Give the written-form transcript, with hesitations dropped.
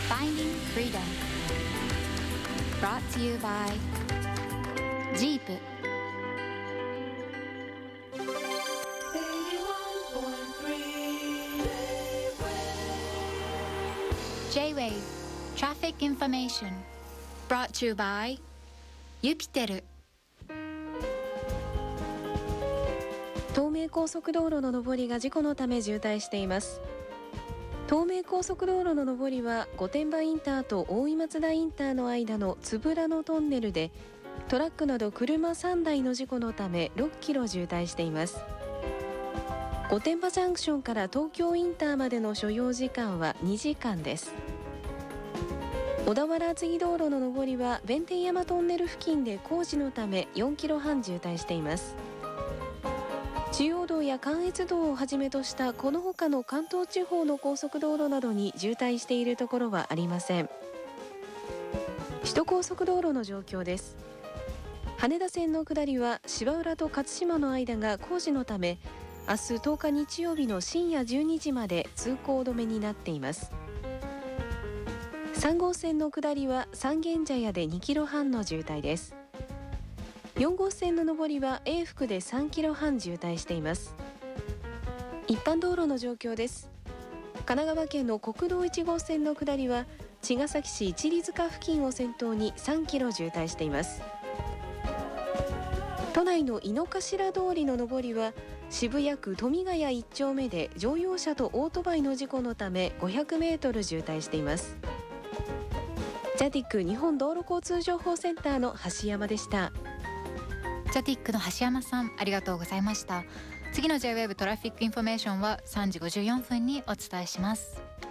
Finding Freedom Brought to you by Jeep J-Wave Traffic Information Brought to you by ユピテル。 東名高速道路の上りが事故のため渋滞しています。東名高速道路の上りは御殿場インターと大井松田インターの間のつぶらのトンネルでトラックなど車3台の事故のため6キロ渋滞しています。御殿場ジャンクションから東京インターまでの所要時間は2時間です。小田原厚木道路の上りは弁天山トンネル付近で工事のため4キロ半渋滞しています。中央道や関越道をはじめとしたこの他の関東地方の高速道路などに渋滞しているところはありません。首都高速道路の状況です。羽田線の下りは芝浦と勝島の間が工事のため明日10日日曜日の深夜12時まで通行止めになっています。3号線の下りは三軒茶屋で2キロ半の渋滞です。4号線の上りは永福で3キロ半渋滞しています。一般道路の状況です。神奈川県の国道1号線の下りは茅ヶ崎市一里塚付近を先頭に3キロ渋滞しています。都内の井の頭通りの上りは渋谷区富ヶ谷1丁目で乗用車とオートバイの事故のため500メートル渋滞しています。ジャティック日本道路交通情報センターの橋山でした。 ジャティックの橋山さん、ありがとうございました。次の J-Wave トラフィックインフォメーションは3時54分にお伝えします。